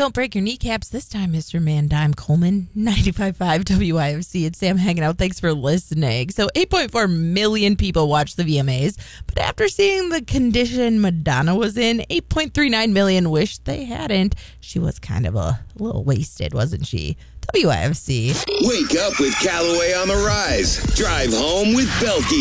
don't break your kneecaps this time, Mr. Mandime Coleman. 95.5 WIFC. It's Sam hanging out. Thanks for listening. So 8.4 million people watched the VMAs, but after seeing the condition Madonna was in, 8.39 million wished they hadn't. She was kind of a little wasted, wasn't she? WIFC. Wake up with Callaway on the Rise. Drive home with Belky.